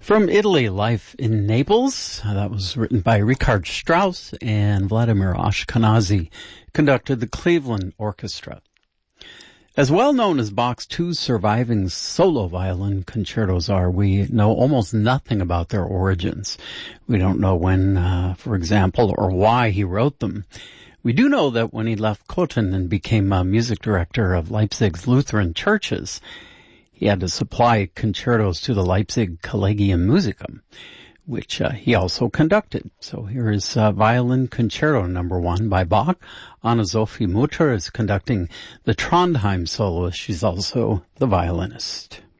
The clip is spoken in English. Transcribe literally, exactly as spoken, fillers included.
From Italy, Life in Naples. That was written by Richard Strauss, and Vladimir Ashkenazy conducted the Cleveland Orchestra. As well known as Bach's two surviving solo violin concertos are, we know almost nothing about their origins. We don't know when, uh, for example, or why he wrote them. We do know that when he left Cothen and became a music director of Leipzig's Lutheran churches, he had to supply concertos to the Leipzig Collegium Musicum, which uh, he also conducted. So here is uh, Violin Concerto number one by Bach. Anna-Sophie Mutter is conducting the Trondheim soloist. She's also the violinist.